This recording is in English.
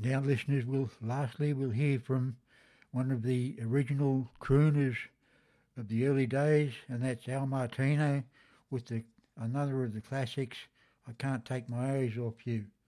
Now, listeners, we'll hear from one of the original crooners of the early days, and that's Al Martino with another of the classics, I Can't Take My Eyes Off You.